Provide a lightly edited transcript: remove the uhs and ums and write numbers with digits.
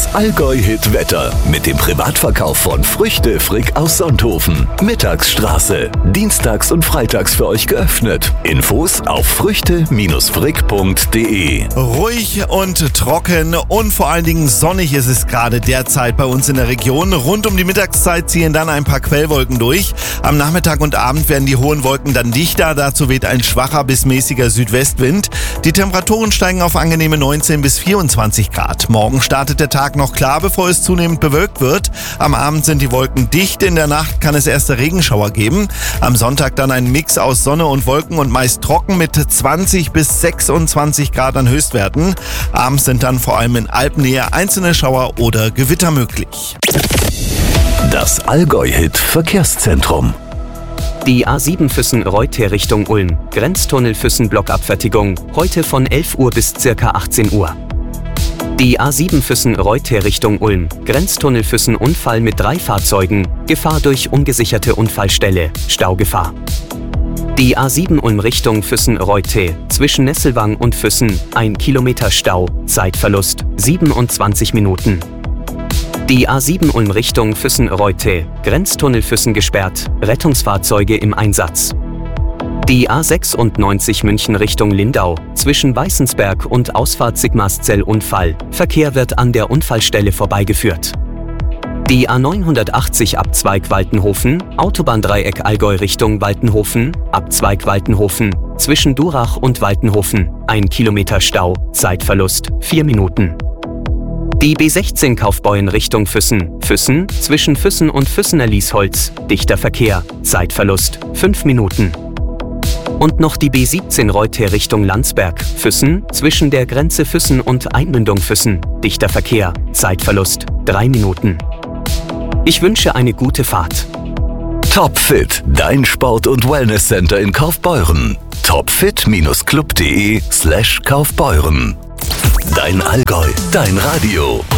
Das Allgäu-Hit-Wetter mit dem Privatverkauf von Früchte Frick aus Sonthofen. Mittagsstraße. Dienstags und freitags für euch geöffnet. Infos auf früchte-frick.de. Ruhig und trocken und vor allen Dingen sonnig ist es gerade derzeit bei uns in der Region. Rund um die Mittagszeit ziehen dann ein paar Quellwolken durch. Am Nachmittag und Abend werden die hohen Wolken dann dichter. Dazu weht ein schwacher bis mäßiger Südwestwind. Die Temperaturen steigen auf angenehme 19 bis 24 Grad. Morgen startet der Tag noch klar, bevor es zunehmend bewölkt wird. Am Abend sind die Wolken dicht. In der Nacht kann es erste Regenschauer geben. Am Sonntag dann ein Mix aus Sonne und Wolken und meist trocken mit 20 bis 26 Grad an Höchstwerten. Abends sind dann vor allem in Alpennähe einzelne Schauer oder Gewitter möglich. Das Allgäu-Hit Verkehrszentrum. Die A7 Füssen-Reuth Richtung Ulm. Grenztunnel Füssen-Blockabfertigung. Heute von 11 Uhr bis ca. 18 Uhr. Die A7 Füssen-Reuth Richtung Ulm. Grenztunnel Füssen Unfall mit 3 Fahrzeugen. Gefahr durch ungesicherte Unfallstelle. Staugefahr. Die A7 Ulm Richtung Füssen-Reuth. Zwischen Nesselwang und Füssen. 1 Kilometer Stau. Zeitverlust 27 Minuten. Die A7 Ulm Richtung Füssen-Reuth. Grenztunnel Füssen gesperrt. Rettungsfahrzeuge im Einsatz. Die A96 München Richtung Lindau. Zwischen Weißensberg und Ausfahrt Sigmaßzell Unfall. Verkehr wird an der Unfallstelle vorbeigeführt. Die A980 Abzweig Waltenhofen. Autobahndreieck Allgäu Richtung Waltenhofen. Abzweig Waltenhofen. Zwischen Durach und Waltenhofen. 1 Kilometer Stau. Zeitverlust 4 Minuten. Die B16 Kaufbeuren Richtung Füssen. Füssen. Zwischen Füssen und Füssener Liesholz. Dichter Verkehr. Zeitverlust 5 Minuten. Und noch die B17 Reuth Richtung Landsberg. Füssen. Zwischen der Grenze Füssen und Einmündung Füssen. Dichter Verkehr. Zeitverlust 3 Minuten. Ich wünsche eine gute Fahrt. Topfit, dein Sport- und Wellnesscenter in Kaufbeuren. Topfit-club.de/Kaufbeuren. Dein Allgäu, dein Radio.